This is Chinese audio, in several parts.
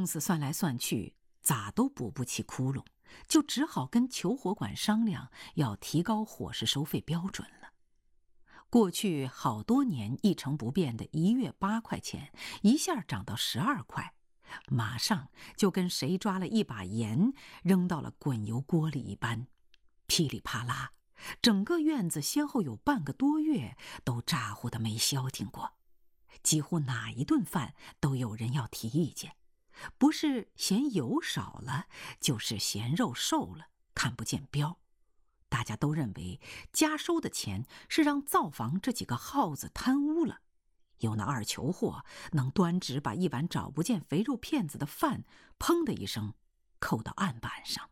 宋子算来算去，咋都补不起窟窿，就只好跟求火馆商量，要提高伙食收费标准了。过去好多年一成不变的1月8块钱，一下涨到12块，马上就跟谁抓了一把盐扔到了滚油锅里一般，噼里啪啦，整个院子先后有半个多月都咋呼的没消停过。几乎哪一顿饭都有人要提意见，不是嫌油少了，就是嫌肉瘦了，看不见标。大家都认为加收的钱是让灶房这几个耗子贪污了，有那二球货能端直把一碗找不见肥肉片子的饭砰的一声扣到案板上。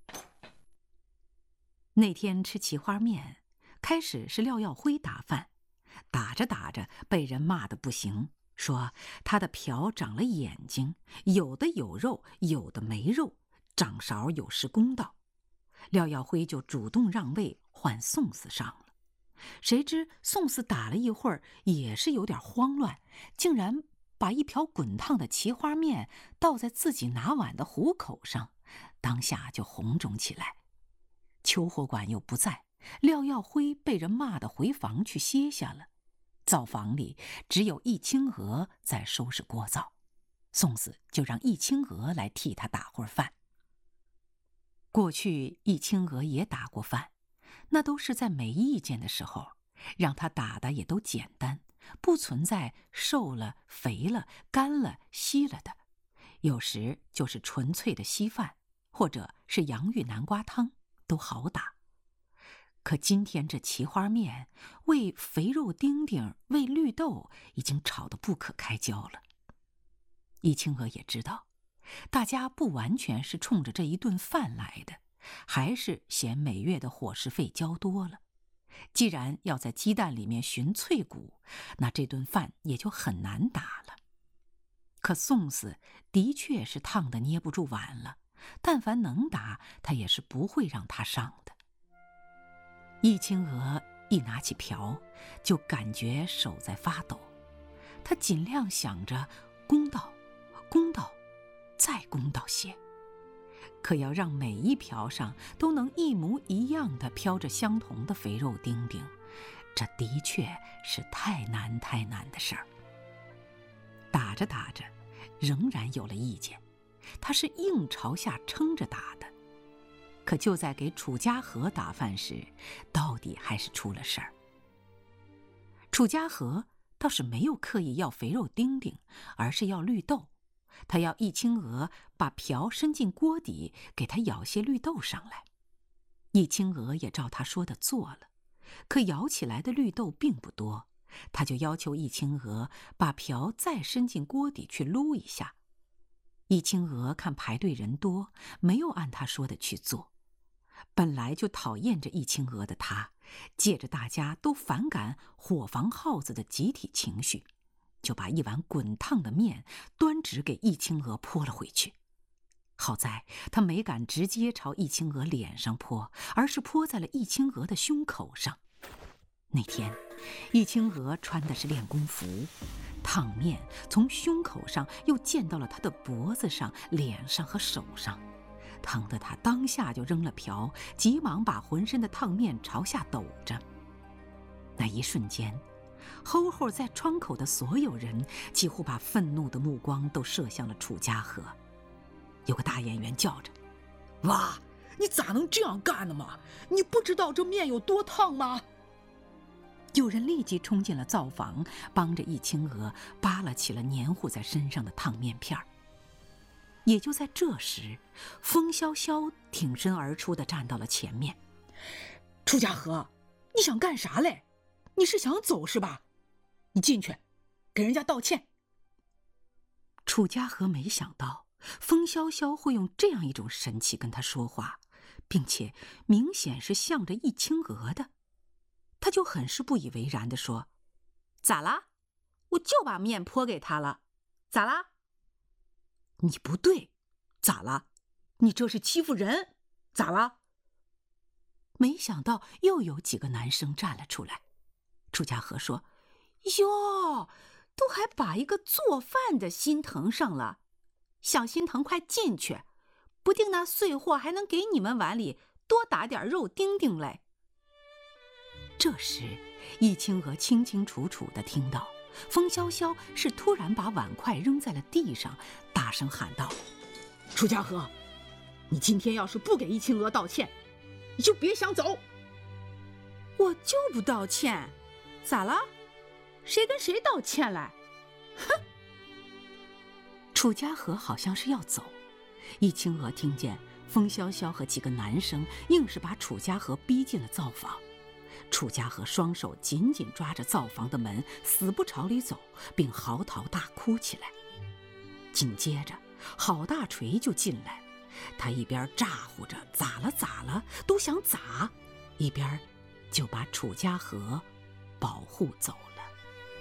那天吃奇花面，开始是廖耀辉打饭，打着打着被人骂得不行，说他的瓢长了眼睛，有的有肉，有的没肉，掌勺有失公道。廖耀辉就主动让位换宋子上了，谁知宋子打了一会儿也是有点慌乱，竟然把一瓢滚烫的奇花面倒在自己拿碗的虎口上，当下就红肿起来。求火馆又不在，廖耀辉被人骂得回房去歇下了。灶房里只有易清娥在收拾锅灶，宋子就让易清娥来替他打会儿饭。过去易清娥也打过饭，那都是在没意见的时候，让他打的也都简单，不存在瘦了、肥了、干了、稀了的，有时就是纯粹的稀饭，或者是洋芋南瓜汤，都好打。可今天这奇花面为肥肉丁丁喂绿豆已经吵得不可开交了。易清娥也知道大家不完全是冲着这一顿饭来的，还是嫌每月的伙食费交多了。既然要在鸡蛋里面寻脆骨，那这顿饭也就很难打了。可宋子的确是烫得捏不住碗了，但凡能打，他也是不会让他上的。易清娥一拿起瓢，就感觉手在发抖。他尽量想着公道，公道，再公道些。可要让每一瓢上都能一模一样的飘着相同的肥肉丁丁，这的确是太难太难的事儿。打着打着，仍然有了意见，他是硬朝下撑着打的。可就在给楚家和打饭时，到底还是出了事儿。楚家和倒是没有刻意要肥肉丁丁，而是要绿豆。他要易清娥把瓢伸进锅底，给他舀些绿豆上来。易清娥也照他说的做了，可舀起来的绿豆并不多，他就要求易清娥把瓢再伸进锅底去撸一下。易清娥看排队人多，没有按他说的去做。本来就讨厌着易清娥的他，借着大家都反感伙房耗子的集体情绪，就把一碗滚烫的面端直给易清娥泼了回去。好在他没敢直接朝易清娥脸上泼，而是泼在了易清娥的胸口上。那天易清娥穿的是练功服，烫面从胸口上又溅到了她的脖子上、脸上和手上，疼得她当下就扔了瓢，急忙把浑身的烫面朝下抖着。那一瞬间，齁齁在窗口的所有人几乎把愤怒的目光都射向了楚家和。有个大演员叫着：“ 哇，你咋能这样干呢嘛？你不知道这面有多烫吗？” 有人立即冲进了灶房，帮着易清娥扒拉起了黏糊在身上的烫面片儿。也就在这时，风萧萧挺身而出的站到了前面。 “楚家和，你想干啥嘞？你是想走是吧？你进去，给人家道歉。” 楚家和没想到风萧萧会用这样一种神气跟他说话，并且明显是向着易清娥的。他就很是不以为然地说：“咋啦？我就把面泼给他了，咋啦？”“你不对，咋啦？你这是欺负人，咋啦？”没想到又有几个男生站了出来。楚家和说：“哟，都还把一个做饭的心疼上了， 想心疼快进去，不定那碎货还能给你们碗里多打点肉丁丁嘞。这时，易清娥清清楚楚地听到，风萧萧是突然把碗筷扔在了地上，大声喊道：“ 楚家和，你今天要是不给易清娥道歉，你就别想走。”“ 我就不道歉，咋了？谁跟谁道歉来？”哼！楚家和好像是要走，易清娥听见风萧萧和几个男生硬是把楚家和逼进了灶房。楚家和双手紧紧抓着灶房的门，死不朝里走，并嚎啕大哭起来。紧接着，郝大锤就进来了，他一边咋呼着咋了都想砸，一边就把楚家和保护走了。